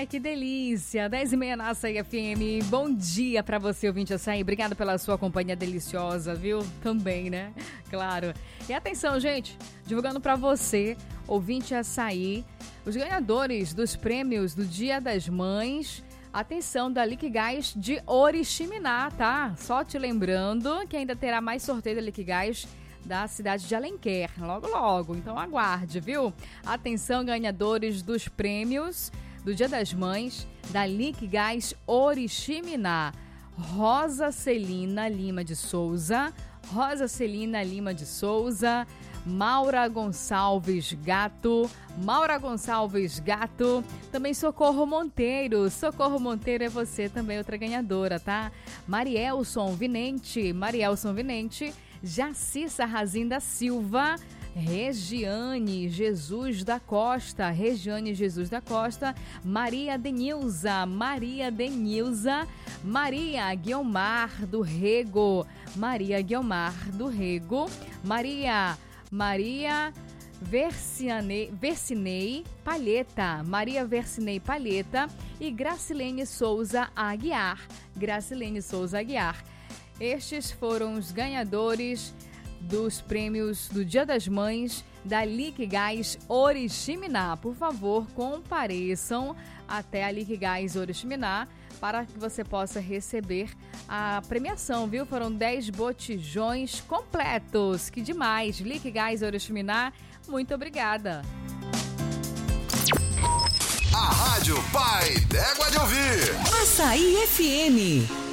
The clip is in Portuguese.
Ai, que delícia. 10h30 na Açaí FM. Bom dia pra você, ouvinte Açaí. Obrigada pela sua companhia deliciosa, viu? Também, né? Claro. E atenção, gente. Divulgando pra você, ouvinte Açaí, os ganhadores dos prêmios do Dia das Mães. Atenção, da Liquigás de Oriximiná, tá? Só te lembrando que ainda terá mais sorteio da Liquigás da cidade de Alenquer, logo logo, então aguarde, viu? Atenção, ganhadores dos prêmios do Dia das Mães da Liquigás Oriximiná: Rosa Celina Lima de Souza, Maura Gonçalves Gato, também Socorro Monteiro é você também, outra ganhadora, tá? Marielson Vinente, Jaci Sarrazin da Silva, Regiane Jesus da Costa, Maria Denilza, Maria Guiomar do Rego, Maria Vercinei Palheta e Gracilene Souza Aguiar. Estes foram os ganhadores dos prêmios do Dia das Mães da Liquigás Oriximiná. Por favor, compareçam até a Liquigás Oriximiná para que você possa receber a premiação, viu? Foram 10 botijões completos. Que demais! Liquigás Oriximiná, muito obrigada. A Rádio Pai d'Égua de Ouvir. Açaí FM.